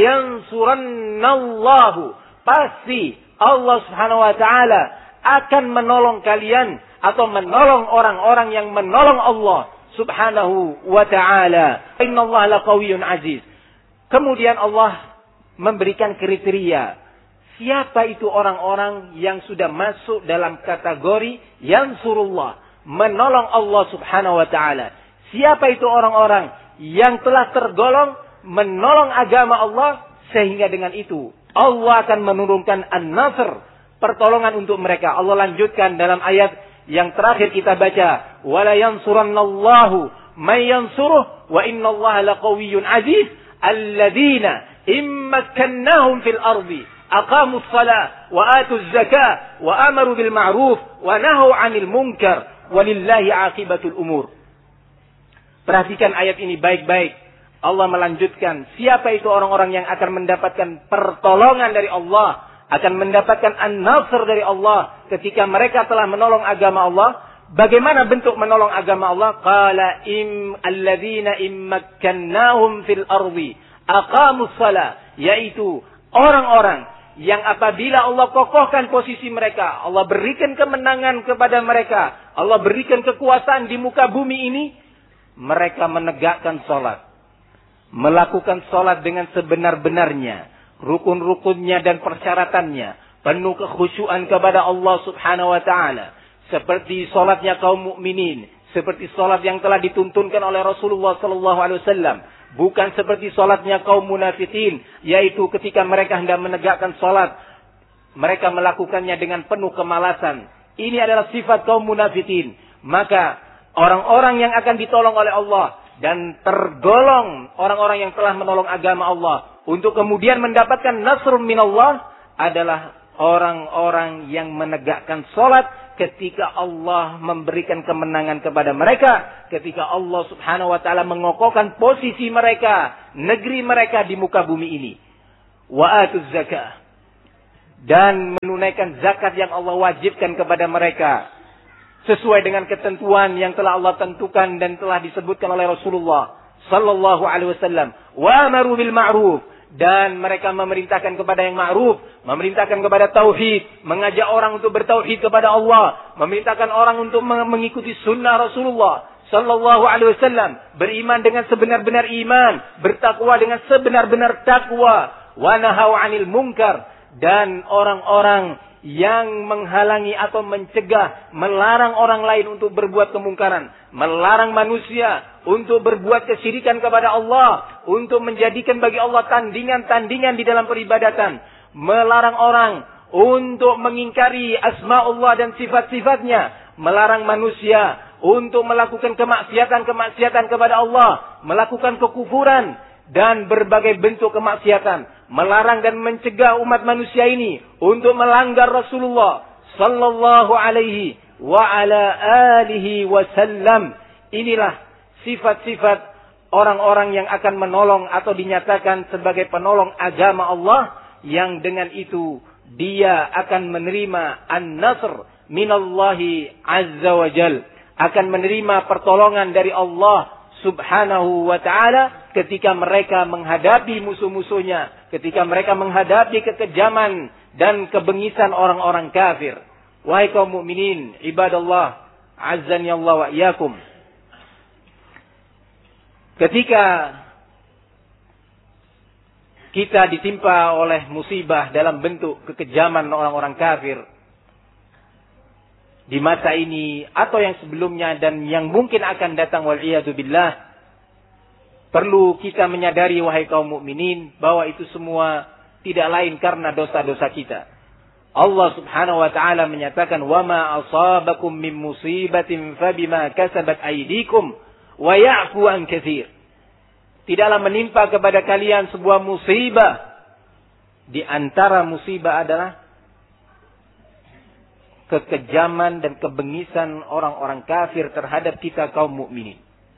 S3: yansurannallahu, pasti Allah Subhanahu wa ta'ala akan menolong kalian atau menolong orang-orang yang menolong Allah Subhanahu wa ta'ala. Innallaha laqawiyyun aziz. Kemudian Allah memberikan kriteria. Siapa itu orang-orang yang sudah masuk dalam kategori yansurullah, menolong Allah Subhanahu wa ta'ala? Siapa itu orang-orang yang telah tergolong menolong agama Allah, sehingga dengan itu Allah akan menurunkan an-nasr, pertolongan untuk mereka. Allah lanjutkan dalam ayat yang terakhir kita baca, wala yansurannallahu may yansuruh wa innallaha laqawiyyun aziz alladzina immakkannahum fil ardi aqamus shalah wa atuz zakah wa amaru bil ma'ruf wa nahaw 'anil munkar walillahi 'aqibatul umur. Perhatikan ayat ini baik-baik. Allah melanjutkan, siapa itu orang-orang yang akan mendapatkan pertolongan dari Allah, akan mendapatkan an-nasr dari Allah ketika mereka telah menolong agama Allah. Bagaimana bentuk menolong agama Allah? Qala alladzina immakkannahum fil ardi aqamus shalah, yaitu orang-orang yang apabila Allah kokohkan posisi mereka, Allah berikan kemenangan kepada mereka, Allah berikan kekuasaan di muka bumi ini, mereka menegakkan salat, melakukan salat dengan sebenar-benarnya, rukun-rukunnya dan persyaratannya, penuh kekhusyuan kepada Allah Subhanahu wa taala, seperti salatnya kaum mukminin, seperti salat yang telah dituntunkan oleh Rasulullah sallallahu alaihi wasallam, bukan seperti salatnya kaum munafikin, yaitu ketika mereka hendak menegakkan salat, mereka melakukannya dengan penuh kemalasan. Ini adalah sifat kaum munafikin. Maka orang-orang yang akan ditolong oleh Allah dan tergolong orang-orang yang telah menolong agama Allah untuk kemudian mendapatkan nasrun minallah adalah orang-orang yang menegakkan salat ketika Allah memberikan kemenangan kepada mereka, ketika Allah Subhanahu wa taala mengokohkan posisi mereka, negeri mereka di muka bumi ini. Wa atuz zakah, dan menunaikan zakat yang Allah wajibkan kepada mereka sesuai dengan ketentuan yang telah Allah tentukan dan telah disebutkan oleh Rasulullah sallallahu alaihi wasallam. Wa amaru bil ma'ruf, dan mereka memerintahkan kepada yang ma'ruf, memerintahkan kepada tauhid, mengajak orang untuk bertauhid kepada Allah, memerintahkan orang untuk mengikuti sunnah Rasulullah sallallahu alaihi wasallam, beriman dengan sebenar-benar iman, bertakwa dengan sebenar-benar takwa, wa nahaw 'anil munkar, dan orang-orang yang menghalangi atau mencegah, melarang orang lain untuk berbuat kemungkaran, melarang manusia untuk berbuat kesyirikan kepada Allah, untuk menjadikan bagi Allah tandingan-tandingan di dalam peribadatan, melarang orang untuk mengingkari asma'ullah dan sifat-sifatnya, melarang manusia untuk melakukan kemaksiatan-kemaksiatan kepada Allah, melakukan kekufuran dan berbagai bentuk kemaksiatan, melarang dan mencegah umat manusia ini untuk melanggar Rasulullah sallallahu alaihi wa ala alihi wasallam. Inilah sifat-sifat orang-orang yang akan menolong atau dinyatakan sebagai penolong agama Allah, yang dengan itu dia akan menerima an-nasr minallahi azza wa jal, akan menerima pertolongan dari Allah Subhanahu wa ta'ala ketika mereka menghadapi musuh-musuhnya, ketika mereka menghadapi kekejaman dan kebengisan orang-orang kafir. Wahai kaum mukminin, ibadallah, azzani Allah wa iyyakum. Ketika kita ditimpa oleh musibah dalam bentuk kekejaman orang-orang kafir di masa ini atau yang sebelumnya dan yang mungkin akan datang, wal'iyadu billah, perlu kita menyadari wahai kaum mukminin bahwa itu semua tidak lain karena dosa-dosa kita. Allah Subhanahu wa taala menyatakan, "Wa ma asabakum min musibatin fabima kasabat aydikum wa ya'fu an katsir." Tidaklah menimpa kepada kalian sebuah musibah, di antara musibah adalah kekejaman dan kebengisan orang-orang kafir terhadap kita kaum mukminin.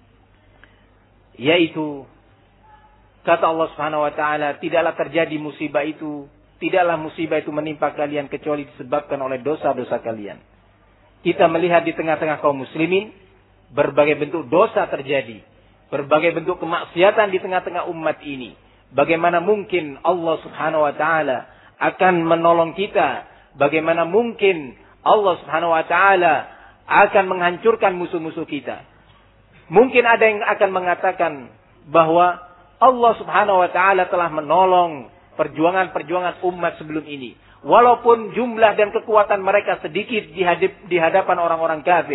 S3: Yaitu kata Allah Subhanahu wa taala, tidaklah terjadi musibah itu, tidaklah musibah itu menimpa kalian kecuali disebabkan oleh dosa-dosa kalian. Kita melihat di tengah-tengah kaum muslimin berbagai bentuk dosa terjadi, berbagai bentuk kemaksiatan di tengah-tengah umat ini. Bagaimana mungkin Allah Subhanahu wa taala akan menolong kita? Bagaimana mungkin Allah Subhanahu wa taala akan menghancurkan musuh-musuh kita? Mungkin ada yang akan mengatakan bahwa Allah Subhanahu wa taala telah menolong perjuangan-perjuangan umat sebelum ini, walaupun jumlah dan kekuatan mereka sedikit di hadapan orang-orang kafir.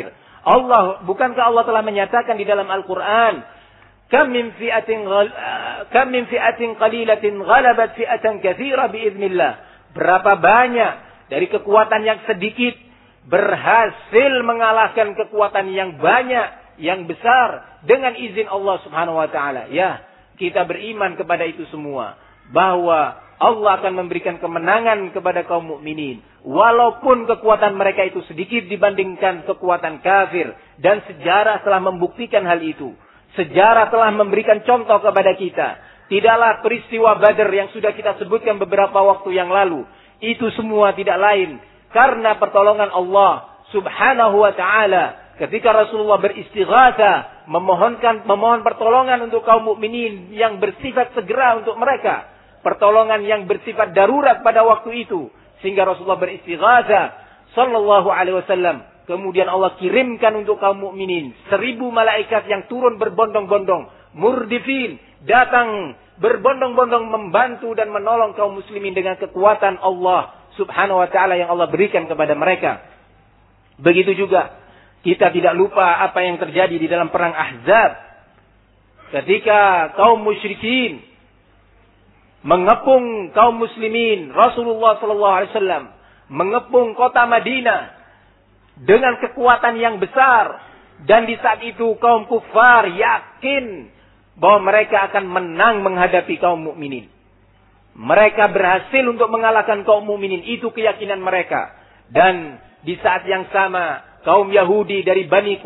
S3: Bukankah Allah telah menyatakan di dalam Al-Quran, kam min fi'atin qalilatin ghalabat fi'atan katsira biiznillah. Berapa banyak dari kekuatan yang sedikit berhasil mengalahkan kekuatan yang banyak, yang besar dengan izin Allah Subhanahu wa taala. Ya, kita beriman kepada itu semua, bahwa Allah akan memberikan kemenangan kepada kaum mukminin walaupun kekuatan mereka itu sedikit dibandingkan kekuatan kafir, dan sejarah telah membuktikan hal itu. Sejarah telah memberikan contoh kepada kita. Tidaklah peristiwa Badar yang sudah kita sebutkan beberapa waktu yang lalu, itu semua tidak lain karena pertolongan Allah Subhanahu wa taala. Ketika Rasulullah beristighatsah, memohon pertolongan untuk kaum mukminin yang bersifat segera untuk mereka, pertolongan yang bersifat darurat pada waktu itu, sehingga Rasulullah beristighatsah sallallahu alaihi wasallam. Kemudian Allah kirimkan untuk kaum mukminin 1000 malaikat yang turun berbondong-bondong, murdifin, datang berbondong-bondong membantu dan menolong kaum muslimin dengan kekuatan Allah Subhanahu wa taala yang Allah berikan kepada mereka. Begitu juga kita tidak lupa apa yang terjadi di dalam perang Ahzab, ketika kaum musyrikin mengepung kaum muslimin. Rasulullah sallallahu alaihi wasallam mengepung kota Madinah dengan kekuatan yang besar, dan di saat itu kaum kufar yakin bahwa mereka akan menang menghadapi kaum mukminin. Mereka berhasil untuk mengalahkan kaum mukminin, itu keyakinan mereka. Dan di saat yang sama kaum Yahudi dari Bani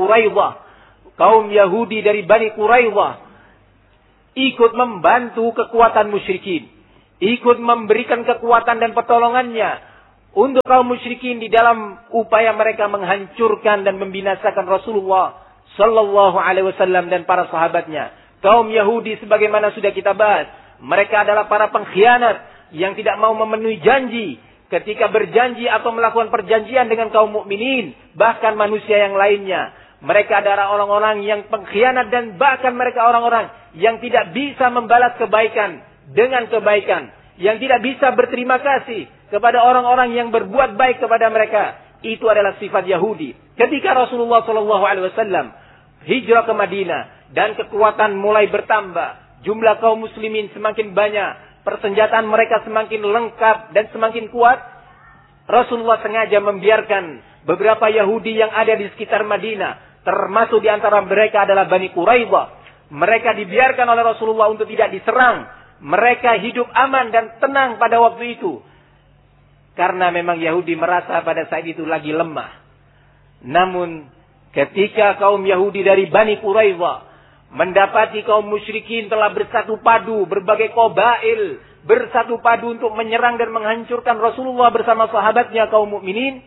S3: Quraidah ikut membantu kekuatan musyrikin, ikut memberikan kekuatan dan pertolongannya untuk kaum musyrikin di dalam upaya mereka menghancurkan dan membinasakan Rasulullah sallallahu alaihi wasallam dan para sahabatnya. Kaum Yahudi sebagaimana sudah kita bahas, mereka adalah para pengkhianat yang tidak mau memenuhi janji ketika berjanji atau melakukan perjanjian dengan kaum mukminin, bahkan manusia yang lainnya. Mereka adalah orang-orang yang pengkhianat, dan bahkan mereka orang-orang yang tidak bisa membalas kebaikan dengan kebaikan, yang tidak bisa berterima kasih kepada orang-orang yang berbuat baik kepada mereka. Itu adalah sifat Yahudi. Ketika Rasulullah SAW hijrah ke Madinah dan kekuatan mulai bertambah, jumlah kaum muslimin semakin banyak, persenjataan mereka semakin lengkap dan semakin kuat, Rasulullah sengaja membiarkan beberapa Yahudi yang ada di sekitar Madinah, termasuk di antara mereka adalah Bani Quraidah. Mereka dibiarkan oleh Rasulullah untuk tidak diserang. Mereka hidup aman dan tenang pada waktu itu, karena memang Yahudi merasa pada saat itu lagi lemah. Namun ketika kaum Yahudi dari Bani Quraidah mendapati kaum musyrikin telah bersatu padu, berbagai qabail bersatu padu untuk menyerang dan menghancurkan Rasulullah bersama sahabatnya kaum mukminin,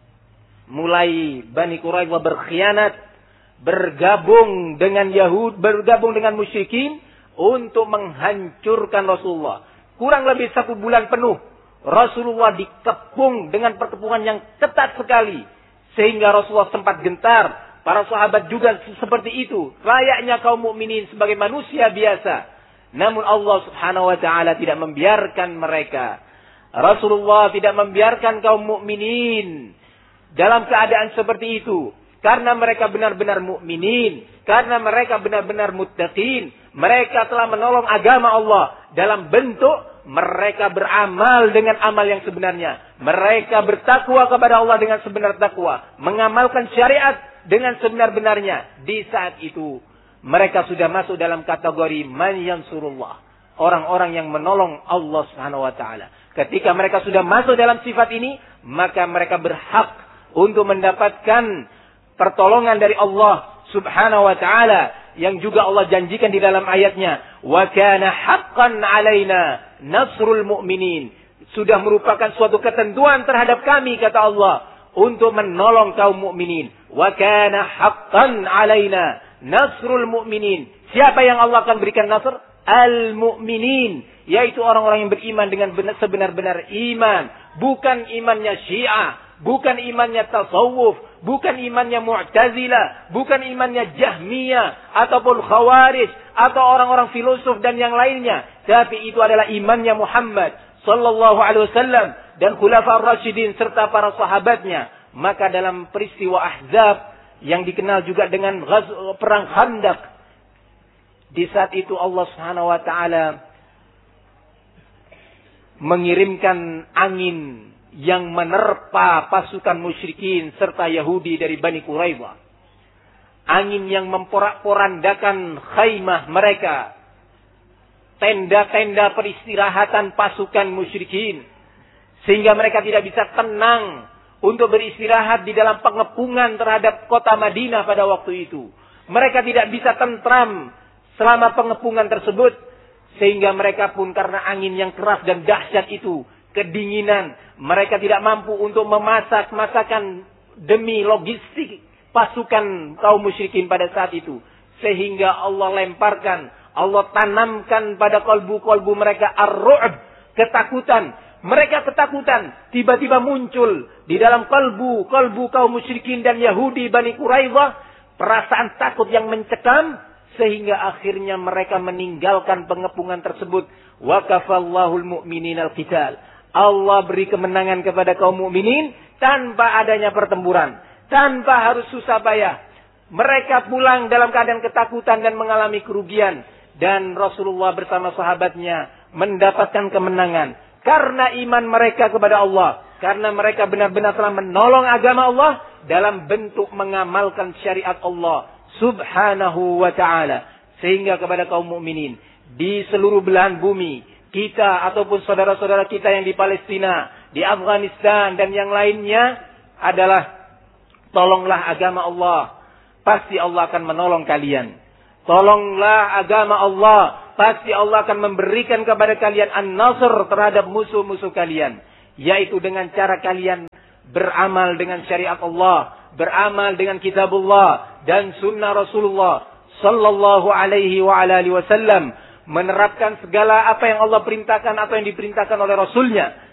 S3: mulai Bani Quraidah berkhianat, bergabung dengan musyrikin untuk menghancurkan Rasulullah. Kurang lebih 1 bulan penuh Rasulullah dikepung dengan perkepungan yang ketat sekali, sehingga Rasulullah sempat gentar. Para sahabat juga seperti itu, layaknya kaum mukminin sebagai manusia biasa. Namun Allah Subhanahu wa taala tidak membiarkan mereka. Rasulullah tidak membiarkan kaum mukminin dalam keadaan seperti itu, karena mereka benar-benar mukminin, karena mereka benar-benar muttaqin. Mereka telah menolong agama Allah dalam bentuk mereka beramal dengan amal yang sebenarnya. Mereka bertakwa kepada Allah dengan sebenar takwa, mengamalkan syariat dengan sebenar-benarnya. Di saat itu mereka sudah masuk dalam kategori man yansurullah, orang-orang yang menolong Allah Subhanahu wa taala. Ketika mereka sudah masuk dalam sifat ini, maka mereka berhak untuk mendapatkan pertolongan dari Allah Subhanahu wa taala, yang juga Allah janjikan di dalam ayatnya, wa kana haqqan alaina nasrul mu'minin. Sudah merupakan suatu ketentuan terhadap kami, kata Allah, untuk menolong kaum mukminin. Wa kana haqqan alaina nasrul mu'minin. Siapa yang Allah akan berikan nasr? Al-mu'minin, yaitu orang-orang yang beriman dengan sebenar-benar iman, bukan imannya Syiah, bukan imannya tasawuf, bukan imannya Mu'tazilah, bukan imannya Jahmiyah ataupun Khawarij atau orang-orang filosof dan yang lainnya, tapi itu adalah imannya Muhammad sallallahu alaihi wasallam dan khulafaur rasyidin serta para sahabatnya. Maka dalam peristiwa Ahzab yang dikenal juga dengan perang Khandaq. Di saat itu Allah Subhanahu wa taala mengirimkan angin yang menerpa pasukan musyrikin serta Yahudi dari Bani Quraidah. Angin yang memporak-porandakan khaymah mereka, tenda-tenda peristirahatan pasukan musyrikin, sehingga mereka tidak bisa tenang untuk beristirahat di dalam pengepungan terhadap kota Madinah pada waktu itu. Mereka tidak bisa tentram selama pengepungan tersebut, sehingga mereka pun karena angin yang keras dan dahsyat itu, kedinginan, mereka tidak mampu untuk memasak masakan demi logistik pasukan kaum musyrikin pada saat itu. Sehingga Allah lemparkan, Allah tanamkan pada kalbu-kalbu mereka ar-ru'b, ketakutan. Mereka ketakutan, tiba-tiba muncul di dalam kalbu kaum musyrikin dan Yahudi Bani Quraidah perasaan takut yang mencekam, sehingga akhirnya mereka meninggalkan pengepungan tersebut. Wa kafallahul mu'mininal qital. Allah beri kemenangan kepada kaum mukminin tanpa adanya pertempuran, tanpa harus susah payah. Mereka pulang dalam keadaan ketakutan dan mengalami kerugian, dan Rasulullah bersama sahabatnya mendapatkan kemenangan karena iman mereka kepada Allah, karena mereka benar-benar telah menolong agama Allah dalam bentuk mengamalkan syariat Allah Subhanahu wa ta'ala. Sehingga kepada kaum mukminin di seluruh belahan bumi, kita ataupun saudara-saudara kita yang di Palestina, di Afghanistan dan yang lainnya adalah, tolonglah agama Allah, pasti Allah akan menolong kalian. Tolonglah agama Allah, pasti Allah akan memberikan kepada kalian an-nasr terhadap musuh-musuh kalian. Yaitu dengan cara kalian beramal dengan syariat Allah, beramal dengan kitabullah dan sunnah Rasulullah sallallahu alaihi wa ala alihi wasallam, menerapkan segala apa yang Allah perintahkan atau yang diperintahkan oleh Rasulnya,